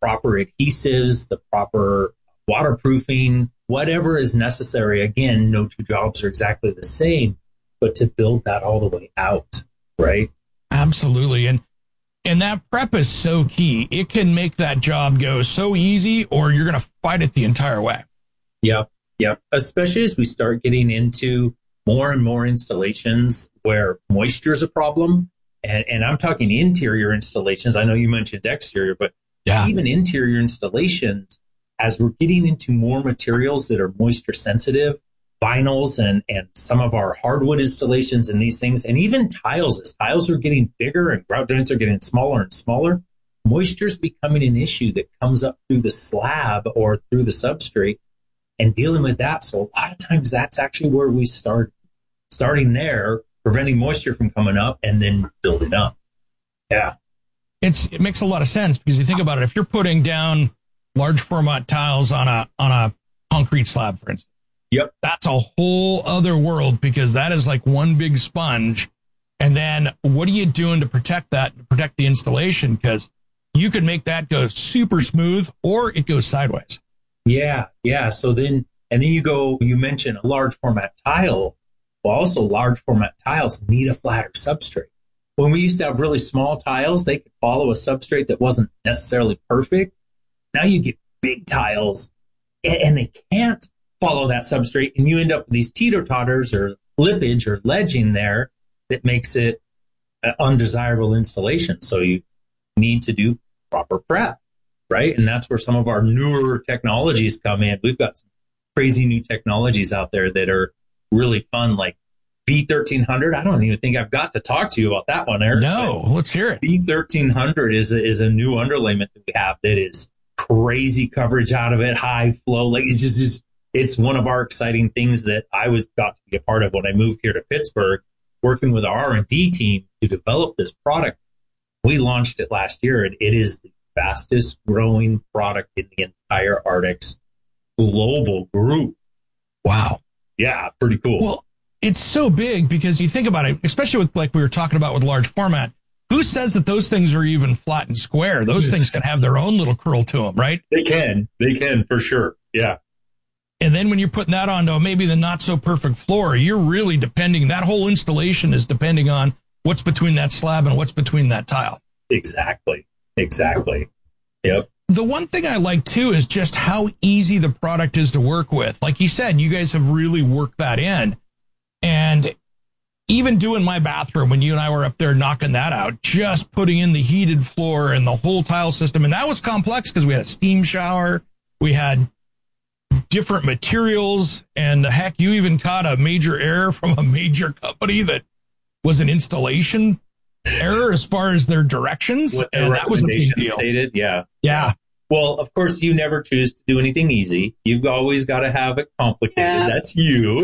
proper adhesives, the proper waterproofing, whatever is necessary. Again, no two jobs are exactly the same, but to build that all the way out, right? Absolutely. And that prep is so key. It can make that job go so easy, or you're going to fight it the entire way. Yep. Especially as we start getting into more and more installations where moisture is a problem. And I'm talking interior installations. I know you mentioned exterior, but even interior installations, as we're getting into more materials that are moisture sensitive, vinyls and some of our hardwood installations and these things, and even tiles, as tiles are getting bigger and grout joints are getting smaller and smaller, moisture is becoming an issue that comes up through the slab or through the substrate and dealing with that. So a lot of times that's actually where we starting there, preventing moisture from coming up and then building up. Yeah. It makes a lot of sense because you think about it. If you're putting down large format tiles on a concrete slab, for instance, yep, that's a whole other world because that is like one big sponge. And then what are you doing to protect that, to protect the installation? Because you could make that go super smooth or it goes sideways. Yeah. So then you mentioned a large format tile. Well, also large format tiles need a flatter substrate. When we used to have really small tiles, they could follow a substrate that wasn't necessarily perfect. Now you get big tiles and they can't follow that substrate, and you end up with these teeter-totters or lippage or ledging there that makes it an undesirable installation. So you need to do proper prep, right? And that's where some of our newer technologies come in. We've got some crazy new technologies out there that are really fun, like V1300. I don't even think I've got to talk to you about that one, Eric. No, let's hear it. V1300 is a new underlayment that we have that is crazy coverage out of it, high flow. Like it's one of our exciting things that I got to be a part of when I moved here to Pittsburgh, working with our R&D team to develop this product. We launched it last year, and it is the fastest growing product in the entire Ardex global group. Wow. Yeah, pretty cool. Well, it's so big because you think about it, especially with like we were talking about with large format. Who says that those things are even flat and square? Those things can have their own little curl to them, right? They can for sure. Yeah. And then when you're putting that onto maybe the not so perfect floor, you're really depending, that whole installation is depending on what's between that slab and what's between that tile. Exactly. Yep. The one thing I like too is just how easy the product is to work with. Like you said, you guys have really worked that in. And even doing my bathroom, when you and I were up there knocking that out, just putting in the heated floor and the whole tile system. And that was complex because we had a steam shower. We had different materials. And heck, you even caught a major error from a major company that was an installation error as far as their directions. And that was a big deal. Stated, yeah. Yeah. Well, of course, you never choose to do anything easy. You've always got to have it complicated. Yeah. That's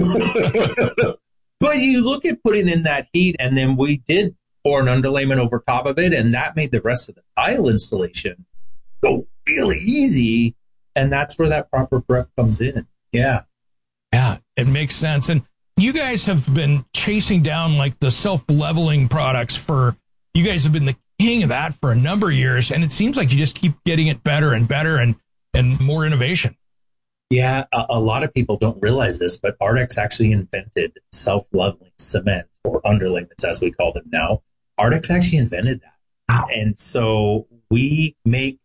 you. But you look at putting in that heat, and then we did pour an underlayment over top of it, and that made the rest of the tile installation go really easy. And that's where that proper prep comes in. Yeah. Yeah, it makes sense. And you guys have been chasing down like the self-leveling products you guys have been the king of that for a number of years. And it seems like you just keep getting it better and better and more innovation. Yeah, a lot of people don't realize this, but Ardex actually invented self-leveling cement, or underlayments as we call them now. Ardex actually invented that. Wow. And so we make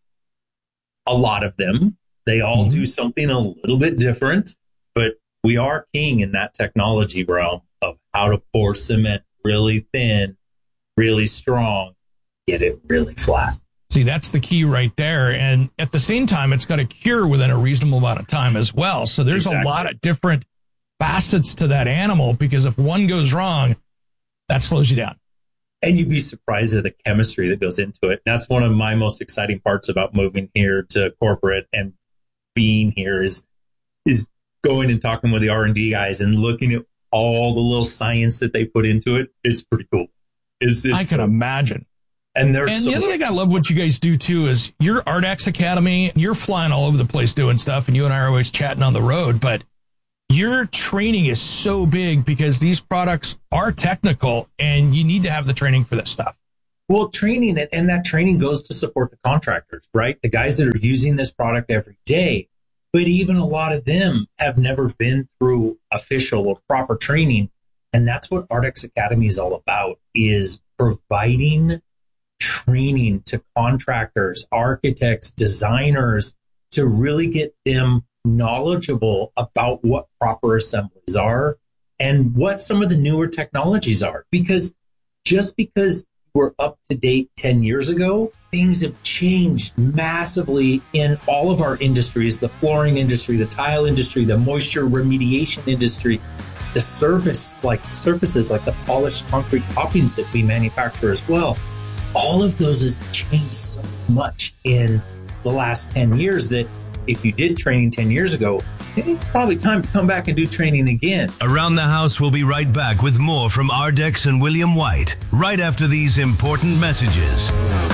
a lot of them. They all do something a little bit different, but we are king in that technology realm of how to pour cement really thin, really strong, get it really flat. See, that's the key right there. And at the same time, it's got to cure within a reasonable amount of time as well. So there's a lot of different facets to that animal, because if one goes wrong, that slows you down. And you'd be surprised at the chemistry that goes into it. That's one of my most exciting parts about moving here to corporate and being here is going and talking with the R&D guys and looking at all the little science that they put into it. It's pretty cool. I can imagine. And the other thing I love what you guys do too is your Ardex Academy. You're flying all over the place doing stuff, and you and I are always chatting on the road. But your training is so big because these products are technical, and you need to have the training for this stuff. Well, training, and that training goes to support the contractors, right? The guys that are using this product every day. But even a lot of them have never been through official or proper training. And that's what Ardex Academy is all about, is providing training to contractors, architects, designers, to really get them knowledgeable about what proper assemblies are and what some of the newer technologies are. Because just because we're up to date 10 years ago, things have changed massively in all of our industries, the flooring industry, the tile industry, the moisture remediation industry, the surfaces like the polished concrete toppings that we manufacture as well. All of those has changed so much in the last 10 years that if you did training 10 years ago, it's probably time to come back and do training again. Around the House will be right back with more from Ardex and William White right after these important messages.